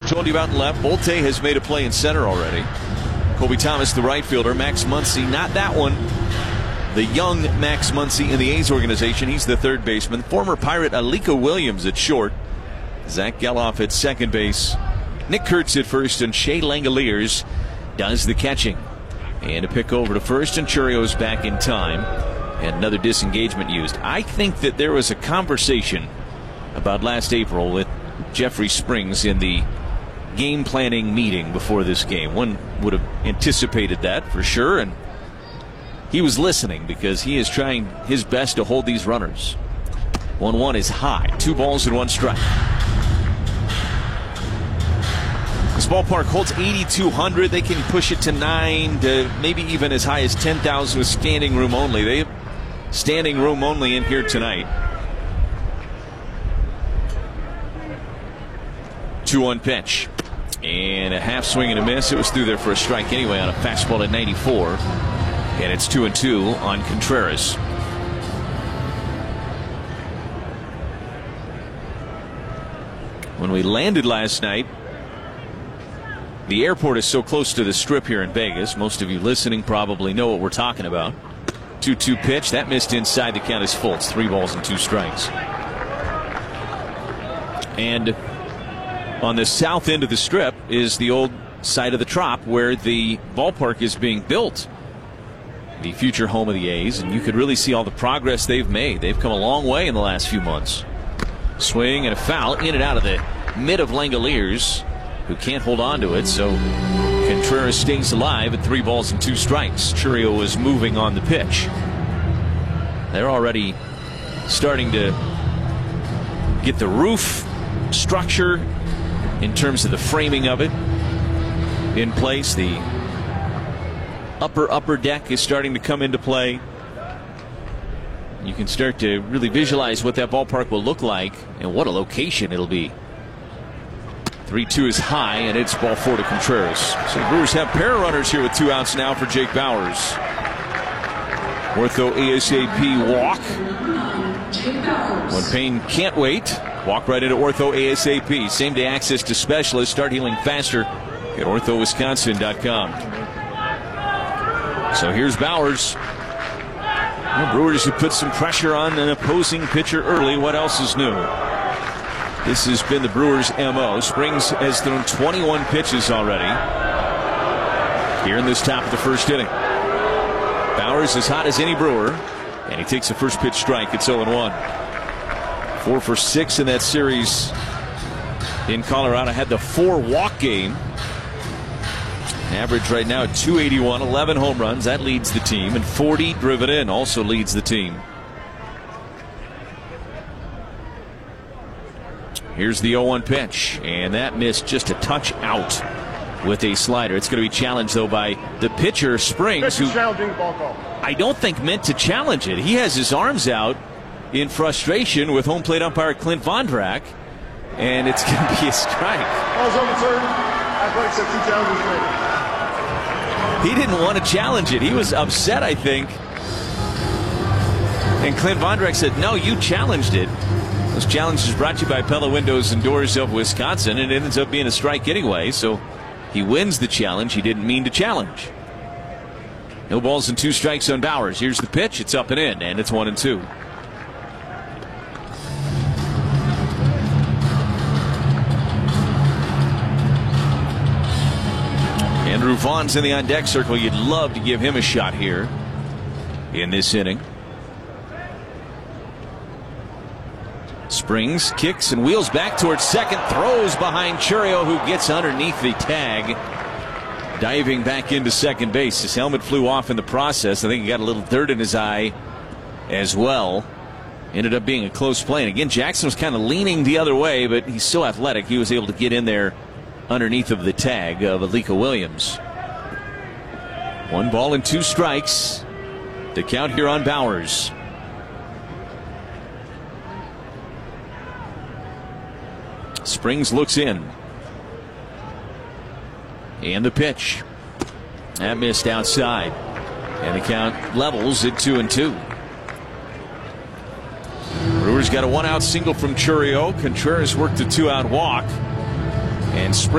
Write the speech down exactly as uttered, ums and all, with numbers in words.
told you about in left. Bolte has made a play in center already. Kobe Thomas, the right fielder. Max Muncy, not that one. The young Max Muncy in the A's organization. He's the third baseman. Former Pirate Alika Williams at short. Zach Geloff at second base. Nick Kurtz at first, and Shea Langoliers does the catching. And a pick over to first, and Churio's back in time. And another disengagement used. I think that there was a conversation about last April with Jeffrey Springs in the game planning meeting before this game. One would have anticipated that for sure, and he was listening because he is trying his best to hold these runners. one one is high. Two balls and one strike. This ballpark holds eighty-two hundred. They can push it to nine to maybe even as high as ten thousand with standing room only. They have standing room only in here tonight. two one pitch. And a half swing and a miss. It was through there for a strike anyway on a fastball at ninety-four. And it's two and two on Contreras. When we landed last night, the airport is so close to the Strip here in Vegas. Most of you listening probably know what we're talking about. two two pitch. That missed inside. The count is full. It's three balls and two strikes. And on the south end of the Strip is the old side of the Trop where the ballpark is being built. The future home of the A's, and you could really see all the progress they've made. They've come a long way in the last few months. Swing and a foul in and out of the mid of Langoliers, who can't hold on to it, so Contreras stays alive at three balls and two strikes. Chourio is moving on the pitch. They're already starting to get the roof structure in terms of the framing of it in place. The upper upper deck is starting to come into play. You can start to really visualize what that ballpark will look like and what a location it'll be. three two is high, and it's ball four to Contreras. So the Brewers have pair of runners here with two outs now for Jake Bauers. Ortho ASAP walk. When Payne can't wait, walk right into Ortho ASAP. Same day access to specialists. Start healing faster at ortho wisconsin dot com. So here's Bauers. The Brewers have put some pressure on an opposing pitcher early. What else is new? This has been the Brewers' M O. Springs has thrown twenty-one pitches already here in this top of the first inning. Bauers as hot as any Brewer, and he takes the first pitch strike. It's oh and one. Four for six in that series in Colorado. Had the four walk game. Average right now at two eighty-one, eleven home runs. That leads the team, and forty driven in also leads the team. Here's the oh one pitch, and that missed just a touch out with a slider. It's going to be challenged, though, by the pitcher, Springs, who I don't think meant to challenge it. He has his arms out in frustration with home plate umpire Clint Vondrak, and it's going to be a strike. He didn't want to challenge it. He was upset, I think. And Clint Vondrak said, no, you challenged it. Those challenges brought to you by Pella Windows and Doors of Wisconsin, and it ends up being a strike anyway, so he wins the challenge. He didn't mean to challenge. No balls and two strikes on Bauers. Here's the pitch. It's up and in, and it's one and two. Andrew Vaughn's in the on-deck circle. You'd love to give him a shot here in this inning. Springs kicks and wheels back towards second. Throws behind Chourio, who gets underneath the tag. Diving back into second base. His helmet flew off in the process. I think he got a little dirt in his eye as well. Ended up being a close play. And again, Jackson was kind of leaning the other way, but he's so athletic. He was able to get in there underneath of the tag of Alika Williams. One ball and two strikes. The count here on Bauers. Springs looks in. And the pitch. That missed outside. And the count levels at two and two. Brewers got a one out single from Chourio. Contreras worked a two out walk. And Springs